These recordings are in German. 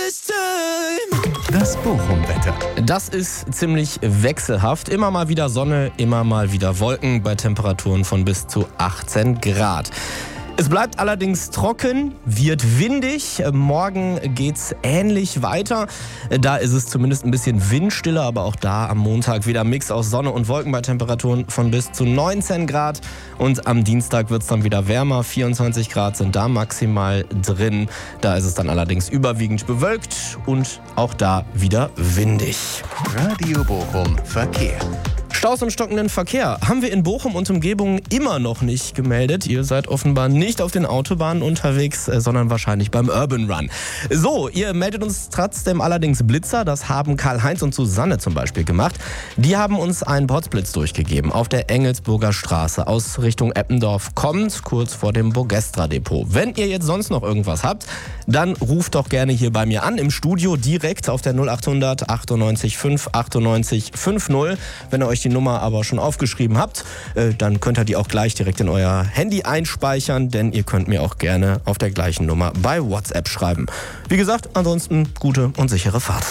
this time. Das Bochum-Wetter. Das ist ziemlich wechselhaft. Immer mal wieder Sonne, immer mal wieder Wolken bei Temperaturen von bis zu 18 Grad. Es bleibt allerdings trocken, wird windig. Morgen geht's ähnlich weiter. Da ist es zumindest ein bisschen windstiller, aber auch da am Montag wieder Mix aus Sonne und Wolken bei Temperaturen von bis zu 19 Grad. Und am Dienstag wird's dann wieder wärmer. 24 Grad sind da maximal drin. Da ist es dann allerdings überwiegend bewölkt und auch da wieder windig. Radio Bochum Verkehr. Staus und stockenden Verkehr haben wir in Bochum und Umgebung immer noch nicht gemeldet. Ihr seid offenbar nicht auf den Autobahnen unterwegs, sondern wahrscheinlich beim Urban Run. So, ihr meldet uns trotzdem allerdings Blitzer. Das haben Karl-Heinz und Susanne zum Beispiel gemacht. Die haben uns einen Potzblitz durchgegeben auf der Engelsburger Straße aus Richtung Eppendorf kommt, kurz vor dem Bogestra Depot. Wenn ihr jetzt sonst noch irgendwas habt, dann ruft doch gerne hier bei mir an im Studio direkt auf der 0800 98 5 98 50. Wenn ihr euch die Nummer aber schon aufgeschrieben habt, dann könnt ihr die auch gleich direkt in euer Handy einspeichern, denn ihr könnt mir auch gerne auf der gleichen Nummer bei WhatsApp schreiben. Wie gesagt, ansonsten gute und sichere Fahrt.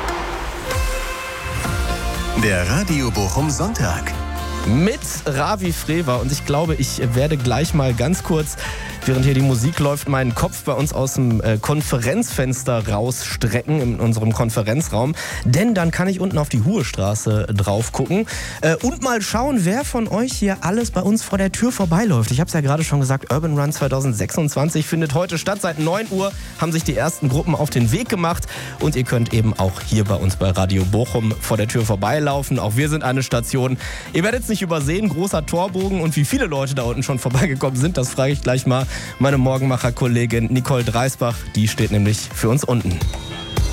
Der Radio Bochum Sonntag. Mit Ravi Frewer und ich glaube, ich werde gleich mal ganz kurz, während hier die Musik läuft, meinen Kopf bei uns aus dem Konferenzfenster rausstrecken in unserem Konferenzraum, denn dann kann ich unten auf die Huhestraße drauf gucken und mal schauen, wer von euch hier alles bei uns vor der Tür vorbeiläuft. Ich habe es ja gerade schon gesagt, Urban Run 2026 findet heute statt. Seit 9 Uhr haben sich die ersten Gruppen auf den Weg gemacht und ihr könnt eben auch hier bei uns bei Radio Bochum vor der Tür vorbeilaufen. Auch wir sind eine Station. Ihr werdet es nicht übersehen, großer Torbogen, und wie viele Leute da unten schon vorbeigekommen sind, das frage ich gleich mal meine Morgenmacher-Kollegin Nicole Dreisbach. Die steht nämlich für uns unten.